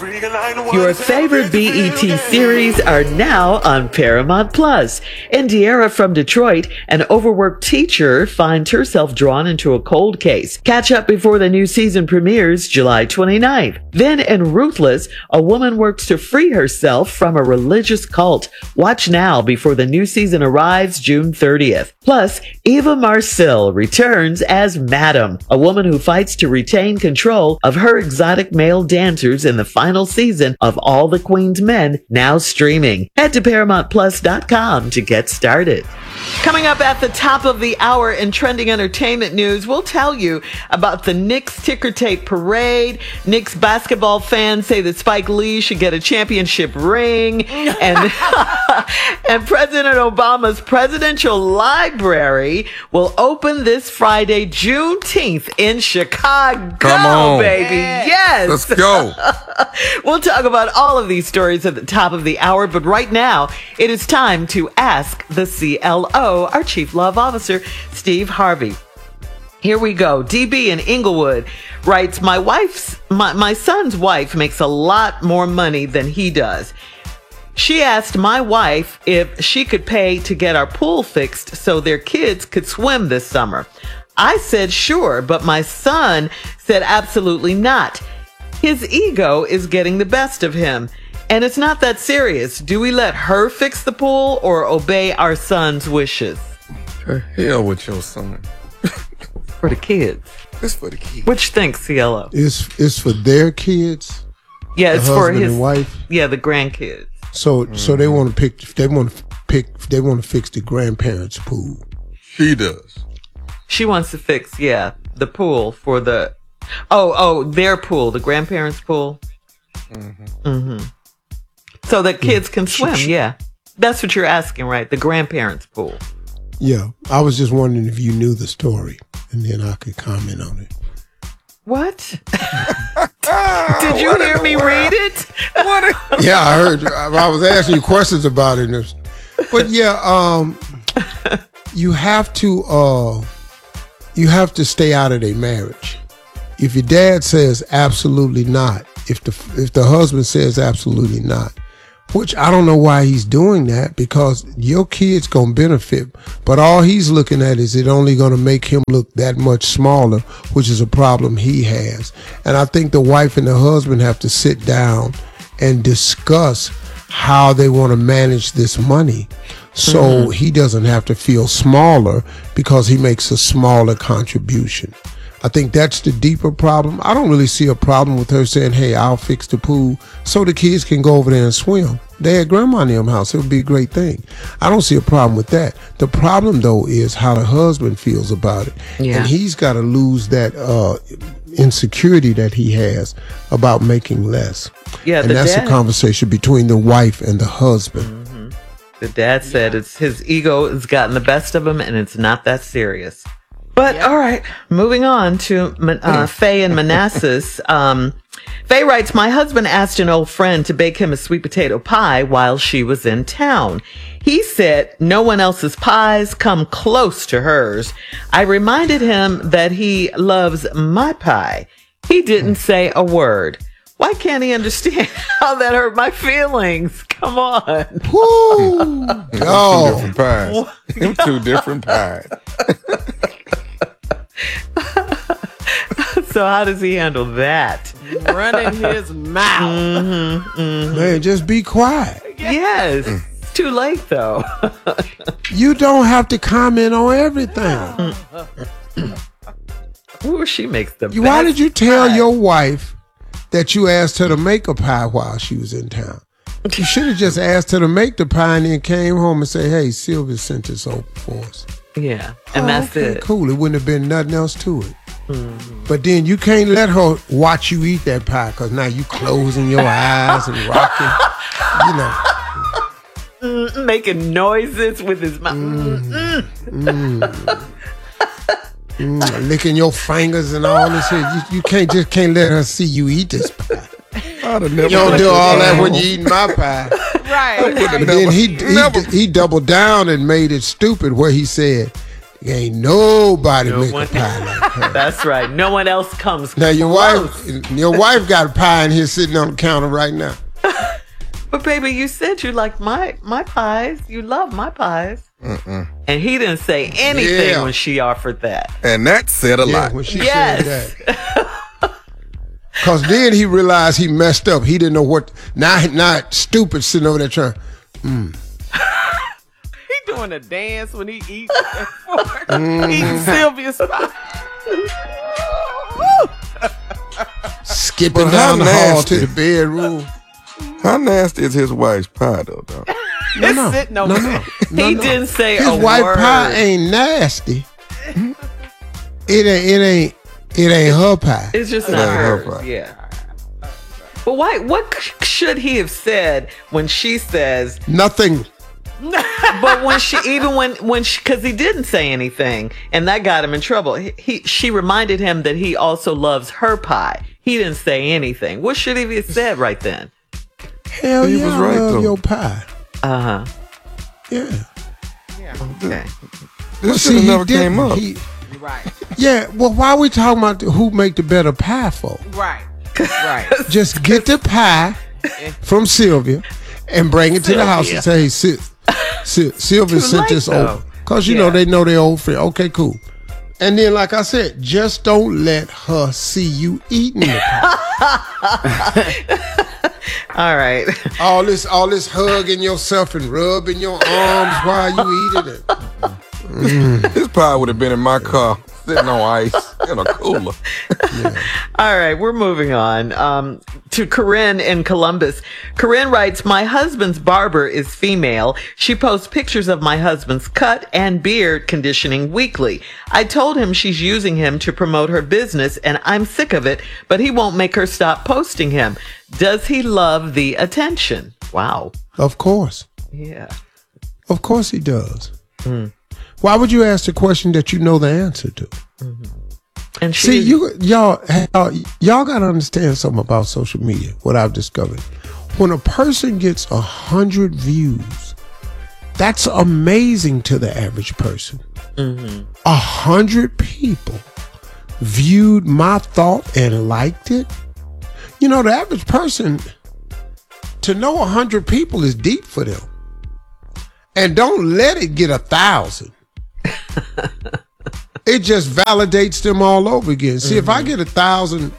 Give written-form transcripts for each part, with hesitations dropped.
Your favorite BET series are now on Paramount Plus. Indiara from Detroit, an overworked teacher, finds herself drawn into a cold case. Catch up before the new season premieres July 29th. Then in Ruthless, a woman works to free herself from a religious cult. Watch now before the new season arrives June 30th. Plus, Eva Marcille returns as Madam, a woman who fights to retain control of her exotic male dancers in the final season of All the Queen's Men, now streaming. Head to ParamountPlus.com to get started. Coming up at the top of the hour in trending entertainment news, we'll tell you about the Knicks ticker tape parade. Knicks basketball fans say that Spike Lee should get a championship ring. And, and President Obama's presidential library will open this Friday, Juneteenth, in Chicago. Come on, baby. Yes. Let's go. We'll talk about all of these stories at the top of the hour, but right now, it is time to ask the CLO, our Chief Love Officer, Steve Harvey. Here we go. DB in Inglewood writes, my son's wife makes a lot more money than he does. She asked my wife if she could pay to get our pool fixed so their kids could swim this summer. I said sure, but my son said absolutely not. His ego is getting the best of him, and it's not that serious. Do we let her fix the pool or obey our son's wishes? The hell with your son. For the kids. It's for the kids. What you think, CLO? It's for their kids. Yeah, it's for his and wife. Yeah, the grandkids. So they want to they want to fix the grandparents' pool. She does. She wants to fix, the pool for the their pool, the grandparents' pool. So that kids can swim. Yeah, that's what you're asking, right? The grandparents' pool. Yeah, I was just wondering if you knew the story, and then I could comment on it. What? Did you hear me read it? Yeah, I heard. I was asking you questions about it, but you have to stay out of their marriage. If your dad says absolutely not, if the husband says absolutely not, which I don't know why he's doing that, because your kid's gonna benefit, but all he's looking at is it only gonna make him look that much smaller, which is a problem he has. And I think the wife and the husband have to sit down and discuss how they want to manage this money so he doesn't have to feel smaller because he makes a smaller contribution. I think that's the deeper problem. I don't really see a problem with her saying, hey, I'll fix the pool so the kids can go over there and swim. They at grandma and them house. It would be a great thing. I don't see a problem with that. The problem, though, is how the husband feels about it. Yeah. And he's got to lose that insecurity that he has about making less. Yeah, and that's a conversation between the wife and the husband. Mm-hmm. The dad said it's his ego has gotten the best of him and it's not that serious. But all right, moving on to Faye and Manassas. Faye writes, my husband asked an old friend to bake him a sweet potato pie while she was in town. He said no one else's pies come close to hers. I reminded him that he loves my pie. He didn't say a word. Why can't he understand how that hurt my feelings? Come on. Woo. Two different pies. Them two different pies. So how does he handle that? Running his mouth. Man, just be quiet. Yes. It's too late, though. You don't have to comment on everything. Ooh, she makes the best. Why did you tell your wife that you asked her to make a pie while she was in town? You should have just asked her to make the pie and then came home and say, hey, Sylvia sent this over for us. Yeah, and that's it. Cool. It wouldn't have been nothing else to it. But then you can't let her watch you eat that pie because now you closing your eyes and rocking, making noises with his mouth. Licking your fingers and all this shit. You can't let her see you eat this pie. You don't do all that when you eating my pie. Right. But then he doubled down and made it stupid where he said, Ain't nobody make a pie like her. That's right. No one else comes Now your close. wife got a pie in here sitting on the counter right now. But baby, you said you like my pies. You love my pies. And he didn't say anything when she offered that. And that said a lot. When she Yes. said that. Because then he realized he messed up. He didn't know what. Not stupid sitting over there trying. He doing a dance when he eats. Eating Sylvia's pie. Skipping But down how the hall nasty. to the bedroom. How nasty is his wife's pie, though, dog? It's sitting over there. He didn't say His a white word. pie ain't nasty. It ain't her pie. It's just It not ain't her hers. pie. Yeah. But why? What should he have said when she says? Nothing. But when she, even when she, because he didn't say anything, and that got him in trouble. She reminded him that he also loves her pie. He didn't say anything. What should he have said right then? Hell He yeah, was I right, love though. your pie. Uh huh. Yeah. Okay. This should have never came up. Right. Yeah, well, why are we talking about who make the better pie for? Right. Right. Just get the pie from Sylvia and bring it to the house and say, hey, Sylvia sent late, this though. over. Because, you know, they know their old friend. Okay, cool. And then, like I said, just don't let her see you eating the pie. All right. all this hugging yourself and rubbing your arms while you eating it. His pie would have been in my car, sitting on ice in a cooler. All right, we're moving on to Corinne in Columbus. Corinne writes, my husband's barber is female. She posts pictures of my husband's cut and beard conditioning weekly. I told him she's using him to promote her business, and I'm sick of it, but he won't make her stop posting him. Does he love the attention? Wow. Of course. Yeah. Of course he does. Why would you ask the question that you know the answer to? And she See, y'all got to understand something about social media, what I've discovered. When a person gets 100 views, that's amazing to the average person. 100 people viewed my thought and liked it. You know, the average person, to know 100 people is deep for them. And don't let it get 1,000. It just validates them all over again. See, if I get 1,000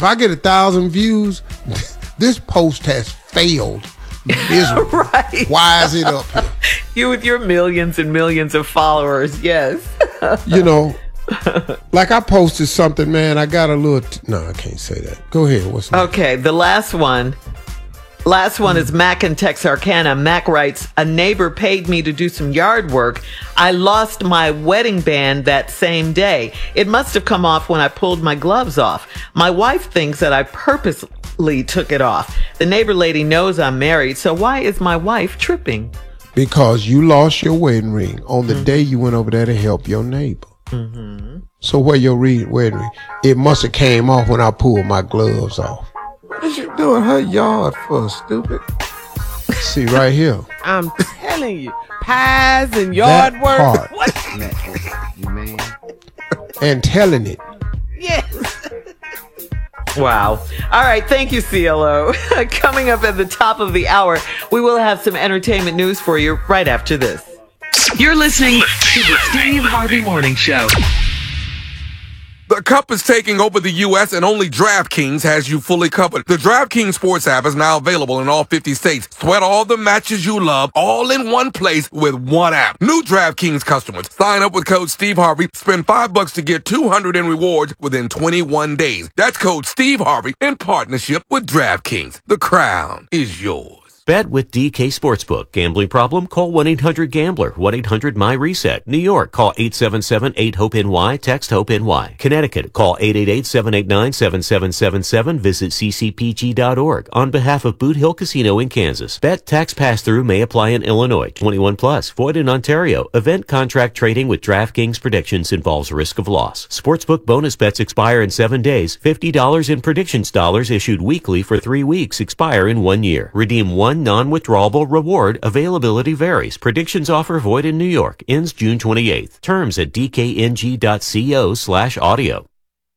views, this post has failed miserably. Right. Why is it up here? You with your millions and millions of followers, yes. You know, like I posted something, man. I got a little. No, I can't say that. Go ahead. What's next? Okay, the last one. Last one is Mac in Texarkana. Mac writes, a neighbor paid me to do some yard work. I lost my wedding band that same day. It must have come off when I pulled my gloves off. My wife thinks that I purposely took it off. The neighbor lady knows I'm married, so why is my wife tripping? Because you lost your wedding ring on the day you went over there to help your neighbor. So where your wedding ring? It must have came off when I pulled my gloves off. What is you doing her yard for, stupid? See right here. I'm telling you. Pies and yard That work. part. What? You man. And telling it. Yes. Wow. All right. Thank you, CLO. Coming up at the top of the hour, we will have some entertainment news for you right after this. You're listening to the Steve Harvey Morning Show. The Cup is taking over the U.S. and only DraftKings has you fully covered. The DraftKings Sports app is now available in all 50 states. Sweat all the matches you love all in one place with one app. New DraftKings customers, sign up with code Steve Harvey. Spend $5 to get $200 in rewards within 21 days. That's code Steve Harvey in partnership with DraftKings. The crown is yours. Bet with DK Sportsbook. Gambling problem? Call 1-800-GAMBLER. 1-800-MY-RESET. New York, call 877-8-HOPE-NY. Text HOPE-NY. Connecticut, call 888-789-7777. Visit ccpg.org. On behalf of Boot Hill Casino in Kansas. Bet tax pass-through may apply in Illinois. 21 plus. Void in Ontario. Event contract trading with DraftKings predictions involves risk of loss. Sportsbook bonus bets expire in 7 days. $50 in predictions dollars issued weekly for 3 weeks expire in 1 year. Redeem one one non-withdrawable reward. Availability varies. Predictions offer void in New York. Ends June 28th. Terms at dkng.co/audio.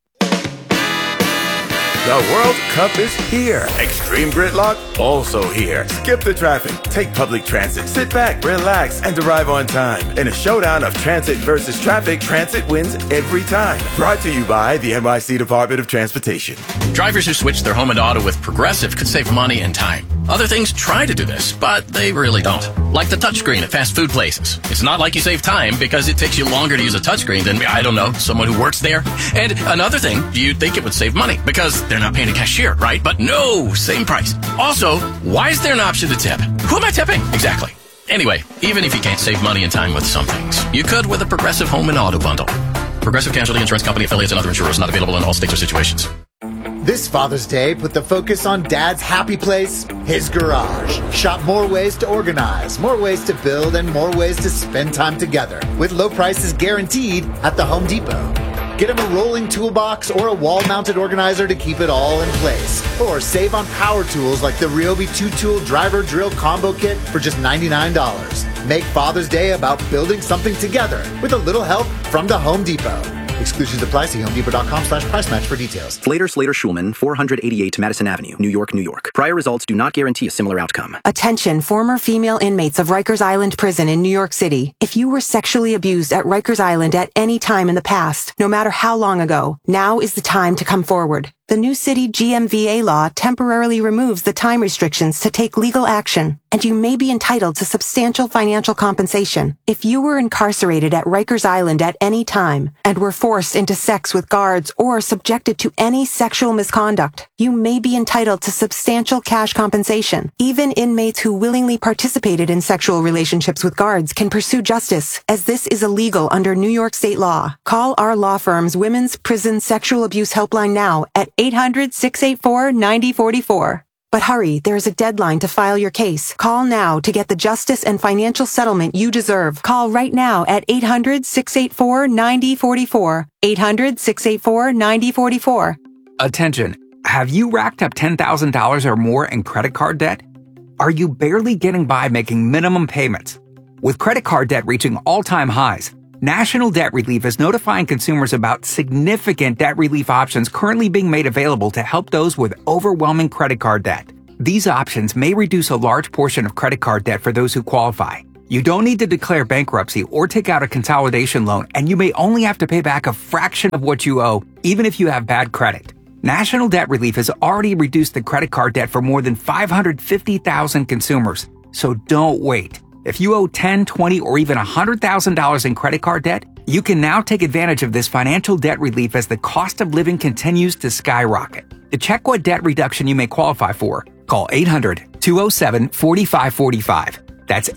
The World Cup is here. Extreme gridlock also here. Skip the traffic, take public transit, sit back, relax, and arrive on time. In a showdown of transit versus traffic, transit wins every time. Brought to you by the NYC Department of Transportation. Drivers who switch their home and auto with Progressive could save money and time. Other things try to do this, but they really don't. Like the touchscreen at fast food places. It's not like you save time because it takes you longer to use a touchscreen than, I don't know, someone who works there. And another thing, you'd think it would save money because they're not paying a cashier, right? But no, same price. Also, why is there an option to tip? Who am I tipping? Exactly. Anyway, even if you can't save money and time with some things, you could with a Progressive Home and Auto Bundle. Progressive Casualty Insurance Company, affiliates, and other insurers not available in all states or situations. This Father's Day, put the focus on Dad's happy place, his garage. Shop more ways to organize, more ways to build, and more ways to spend time together. With low prices guaranteed at the Home Depot. Get him a rolling toolbox or a wall-mounted organizer to keep it all in place. Or save on power tools like the Ryobi 2-tool driver drill combo kit for just $99. Make Father's Day about building something together with a little help from the Home Depot. Exclusions apply. See HomeDepot.com/price match for details. Slater Schulman, 488 Madison Avenue, New York, New York. Prior results do not guarantee a similar outcome. Attention, former female inmates of Rikers Island Prison in New York City. If you were sexually abused at Rikers Island at any time in the past, no matter how long ago, now is the time to come forward. The new city GMVA law temporarily removes the time restrictions to take legal action, and you may be entitled to substantial financial compensation. If you were incarcerated at Rikers Island at any time and were forced into sex with guards or subjected to any sexual misconduct, you may be entitled to substantial cash compensation. Even inmates who willingly participated in sexual relationships with guards can pursue justice, as this is illegal under New York state law. Call our law firm's Women's Prison Sexual Abuse Helpline now at 800-684-9044. But hurry, there is a deadline to file your case. Call now to get the justice and financial settlement you deserve. Call right now at 800-684-9044. 800-684-9044. Attention. Have you racked up $10,000 or more in credit card debt? Are you barely getting by making minimum payments? With credit card debt reaching all-time highs, National Debt Relief is notifying consumers about significant debt relief options currently being made available to help those with overwhelming credit card debt. These options may reduce a large portion of credit card debt for those who qualify. You don't need to declare bankruptcy or take out a consolidation loan, and you may only have to pay back a fraction of what you owe, even if you have bad credit. National Debt Relief has already reduced the credit card debt for more than 550,000 consumers. So don't wait. If you owe $10,000, $20,000, or even $100,000 in credit card debt, you can now take advantage of this financial debt relief as the cost of living continues to skyrocket. To check what debt reduction you may qualify for, call 800-207-4545. That's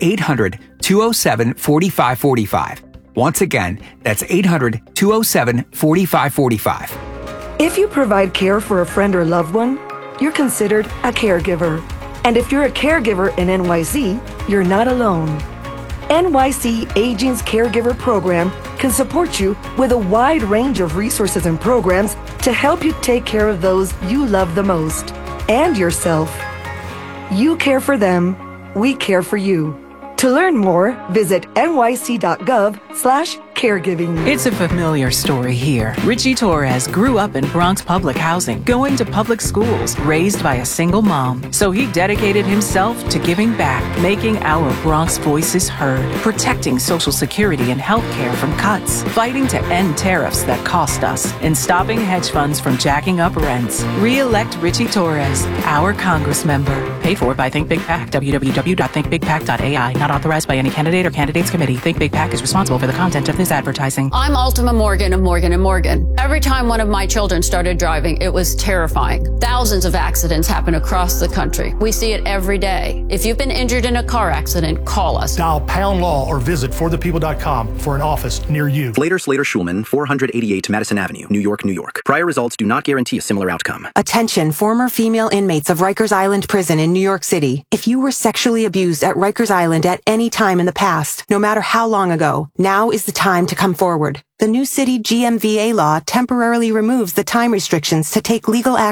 800-207-4545. Once again, that's 800-207-4545. If you provide care for a friend or loved one, you're considered a caregiver. And if you're a caregiver in NYC, you're not alone. NYC Aging's Caregiver Program can support you with a wide range of resources and programs to help you take care of those you love the most and yourself. You care for them, we care for you. To learn more, visit nyc.gov/caregiving. It's a familiar story here. Richie Torres grew up in Bronx public housing, going to public schools, raised by a single mom. So he dedicated himself to giving back, making our Bronx voices heard, protecting Social Security and health care from cuts, fighting to end tariffs that cost us, and stopping hedge funds from jacking up rents. Re-elect Richie Torres, our Congress member. Paid for by Think Big PAC, www.thinkbigpac.ai. Not authorized by any candidate or candidates committee. Think Big PAC is responsible for the content of this advertising. I'm Ultima Morgan of Morgan & Morgan. Every time one of my children started driving, it was terrifying. Thousands of accidents happen across the country. We see it every day. If you've been injured in a car accident, call us. Dial # law or visit forthepeople.com for an office near you. Slater Schulman, 488 Madison Avenue, New York, New York. Prior results do not guarantee a similar outcome. Attention, former female inmates of Rikers Island Prison in New York City. If you were sexually abused at Rikers Island at any time in the past, no matter how long ago, now is the time to come forward. The new city GMVA law temporarily removes the time restrictions to take legal action,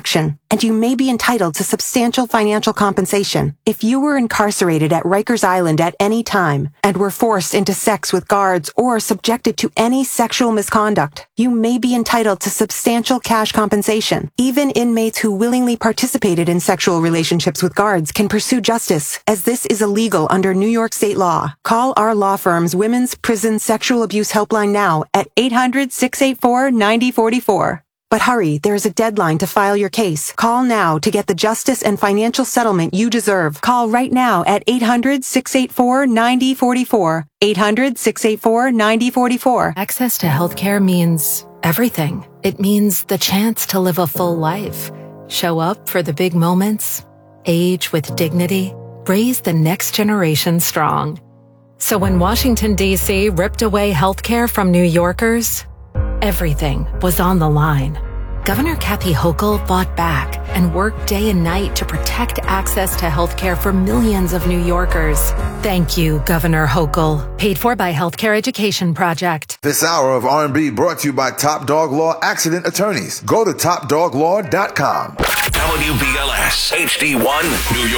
and you may be entitled to substantial financial compensation. If you were incarcerated at Rikers Island at any time and were forced into sex with guards or subjected to any sexual misconduct, you may be entitled to substantial cash compensation. Even inmates who willingly participated in sexual relationships with guards can pursue justice, as this is illegal under New York state law. Call our law firm's Women's Prison Sexual Abuse Helpline now at 800-684-9044. But hurry, there is a deadline to file your case. Call now to get the justice and financial settlement you deserve. Call right now at 800-684-9044. 800-684-9044. Access to healthcare means everything. It means the chance to live a full life, show up for the big moments, age with dignity, raise the next generation strong. So when Washington, D.C. ripped away healthcare from New Yorkers, everything was on the line. Governor Kathy Hochul fought back and worked day and night to protect access to healthcare for millions of New Yorkers. Thank you, Governor Hochul. Paid for by Healthcare Education Project. This hour of R&B brought to you by Top Dog Law Accident Attorneys. Go to topdoglaw.com. WBLS HD1 New York.